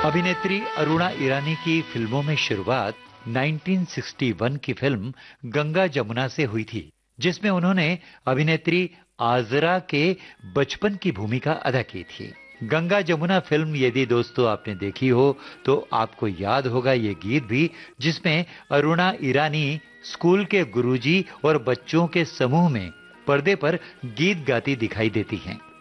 अभिनेत्री अरुणा ईरानी की फिल्मों में शुरुआत 1961 की फिल्म गंगा जमुना से हुई थी, जिसमें उन्होंने अभिनेत्री आजरा के बचपन की भूमिका अदा की थी। गंगा जमुना फिल्म यदि दोस्तों आपने देखी हो तो आपको याद होगा ये गीत भी, जिसमें अरुणा ईरानी स्कूल के गुरुजी और बच्चों के समूह में पर्दे पर गीत गाती दिखाई देती हैं।